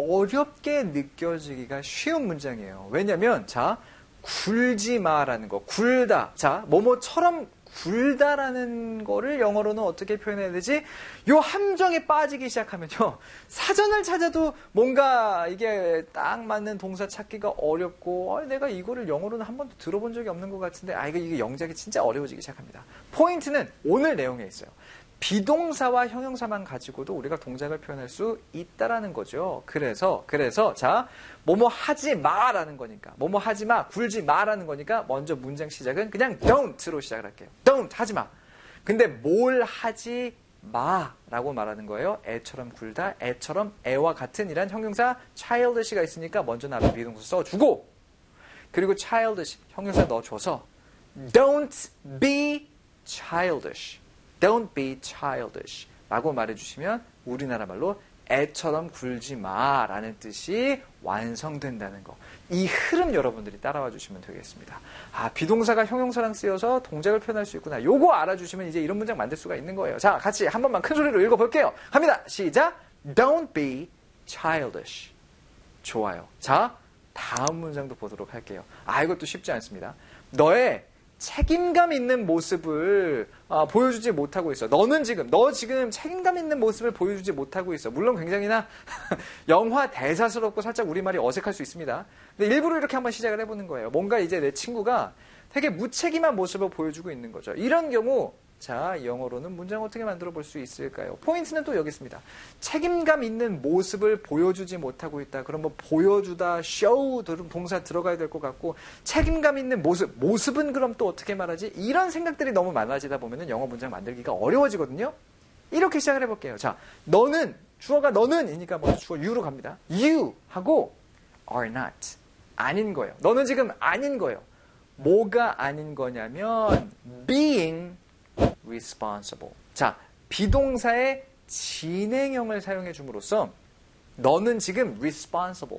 어렵게 느껴지기가 쉬운 문장이에요. 왜냐면 자, 굴지 마라는 거, 굴다. 자, 뭐뭐처럼 굴다라는 거를 영어로는 어떻게 표현해야 되지? 요 함정에 빠지기 시작하면요. 사전을 찾아도 뭔가 이게 딱 맞는 동사 찾기가 어렵고 내가 이거를 영어로는 한 번도 들어본 적이 없는 것 같은데 이게 영작이 진짜 어려워지기 시작합니다. 포인트는 오늘 내용에 있어요. 비동사와 형용사만 가지고도 우리가 동작을 표현할 수 있다라는 거죠. 그래서 자, 뭐뭐 하지 마라는 거니까, 뭐뭐 하지 마, 굴지 마라는 거니까 먼저 문장 시작은 그냥 don't로 시작을 할게요. don't 하지 마. 근데 뭘 하지 마라고 말하는 거예요. 애처럼 굴다, 애처럼 애와 같은 이란 형용사 childish가 있으니까 먼저 앞에 비동사 써주고, 그리고 childish 형용사 넣어줘서 don't be childish. Don't be childish 라고 말해주시면 우리나라 말로 애처럼 굴지 마라는 뜻이 완성된다는 거. 이 흐름 여러분들이 따라와 주시면 되겠습니다. 비동사가 형용사랑 쓰여서 동작을 표현할 수 있구나. 요거 알아주시면 이제 이런 문장 만들 수가 있는 거예요. 자, 같이 한 번만 큰 소리로 읽어볼게요. 갑니다. 시작. Don't be childish. 좋아요. 자, 다음 문장도 보도록 할게요. 이것도 쉽지 않습니다. 너의 책임감 있는 모습을 보여주지 못하고 있어. 너 지금 책임감 있는 모습을 보여주지 못하고 있어. 물론 굉장히나 영화 대사스럽고 살짝 우리말이 어색할 수 있습니다. 근데 일부러 이렇게 한번 시작을 해보는 거예요. 뭔가 이제 내 친구가 되게 무책임한 모습을 보여주고 있는 거죠. 이런 경우 자, 영어로는 문장 어떻게 만들어 볼 수 있을까요? 포인트는 또 여기 있습니다. 책임감 있는 모습을 보여주지 못하고 있다. 그럼 뭐 보여주다, show 동사 들어가야 될 것 같고, 책임감 있는 모습은 그럼 또 어떻게 말하지? 이런 생각들이 너무 많아지다 보면은 영어 문장 만들기가 어려워지거든요. 이렇게 시작을 해볼게요. 자, 너는, 주어가 너는이니까 먼저 주어 you로 갑니다. you 하고 are not. 아닌 거예요. 너는 지금 아닌 거예요. 뭐가 아닌 거냐면 being responsible. 자, 비동사의 진행형을 사용해 줌으로써 너는 지금 responsible.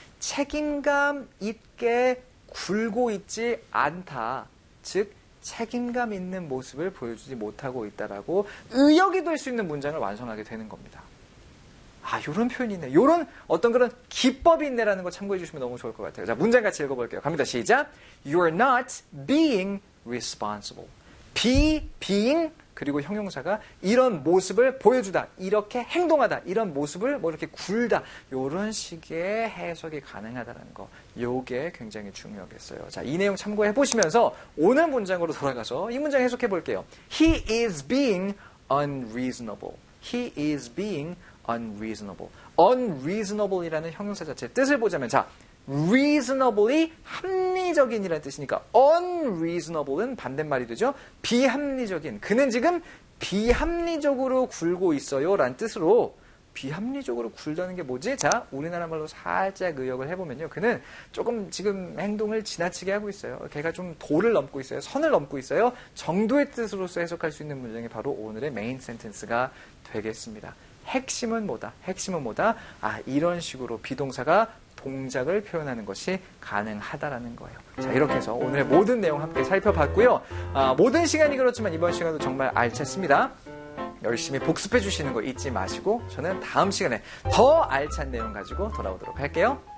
책임감 있게 굴고 있지 않다. 즉, 책임감 있는 모습을 보여주지 못하고 있다라고 의역이 될 수 있는 문장을 완성하게 되는 겁니다. 요런 표현이 있네. 요런 어떤 그런 기법이 있네라는 거 참고해 주시면 너무 좋을 것 같아요. 자, 문장 같이 읽어볼게요. 갑니다. 시작. You're not being responsible. being 그리고 형용사가 이런 모습을 보여주다, 이렇게 행동하다, 이런 모습을 뭐 이렇게 굴다, 이런 식의 해석이 가능하다는 거, 요게 굉장히 중요하겠어요. 자, 이 내용 참고해 보시면서 오늘 문장으로 돌아가서 이 문장 해석해 볼게요. He is being unreasonable. He is being unreasonable. unreasonable이라는 형용사 자체의 뜻을 보자면, 자, reasonably 합리적인이라는 뜻이니까 unreasonable은 반대말이 되죠. 비합리적인. 그는 지금 비합리적으로 굴고 있어요 라는 뜻으로, 비합리적으로 굴다는 게 뭐지? 자, 우리나라 말로 살짝 의역을 해보면요. 그는 조금 지금 행동을 지나치게 하고 있어요. 걔가 좀 도를 넘고 있어요. 선을 넘고 있어요. 정도의 뜻으로서 해석할 수 있는 문장이 바로 오늘의 메인 센텐스가 되겠습니다. 핵심은 뭐다? 이런 식으로 비동사가 동작을 표현하는 것이 가능하다라는 거예요. 자, 이렇게 해서 오늘의 모든 내용 함께 살펴봤고요. 모든 시간이 그렇지만 이번 시간도 정말 알찼습니다. 열심히 복습해 주시는 거 잊지 마시고 저는 다음 시간에 더 알찬 내용 가지고 돌아오도록 할게요.